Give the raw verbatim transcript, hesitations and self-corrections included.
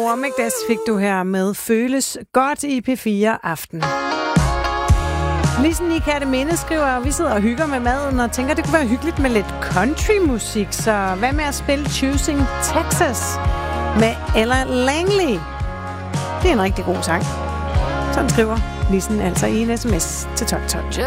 Romigdas fik du her med Føles godt i P fire Aften. Lisen i Kærteminde skriver, vi sidder og hygger med maden og tænker, det kunne være hyggeligt med lidt countrymusik, så hvad med at spille Choosing Texas med Ella Langley? Det er en rigtig god sang. Sådan skriver Lisen altså i en sms til tolv tolv.